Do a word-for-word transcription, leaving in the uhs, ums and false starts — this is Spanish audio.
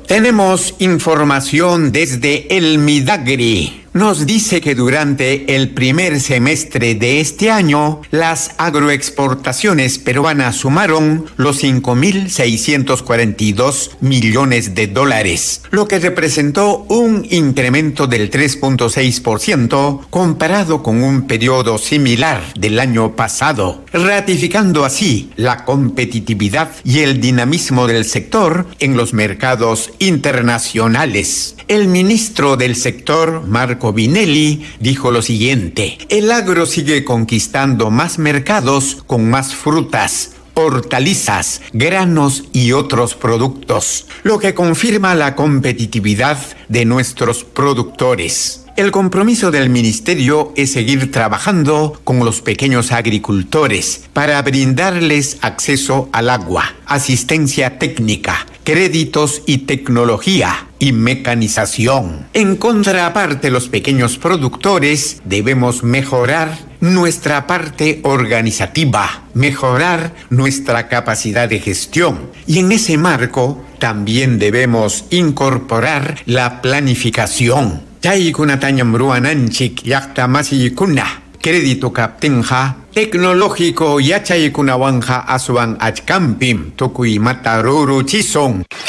Tenemos información desde el Midagri. Nos dice que durante el primer semestre de este año, las agroexportaciones peruanas sumaron los cinco mil seiscientos cuarenta y dos millones de dólares, lo que representó un incremento del tres punto seis por ciento comparado con un periodo similar del año pasado, ratificando así la competitividad y el dinamismo del sector en los mercados internacionales. El ministro del sector, Marco Vinelli, dijo lo siguiente: el agro sigue conquistando más mercados con más frutas, hortalizas, granos y otros productos, lo que confirma la competitividad de nuestros productores. El compromiso del ministerio es seguir trabajando con los pequeños agricultores para brindarles acceso al agua, asistencia técnica, créditos y tecnología y mecanización. En contraparte, los pequeños productores debemos mejorar nuestra parte organizativa, mejorar nuestra capacidad de gestión, y en ese marco también debemos incorporar la planificación. Chay kunatanyam ruananchik yakta masiyikuna crédito kaptinja tecnológico yachay kunawanja aswan achkampim tukuy mataruru chison.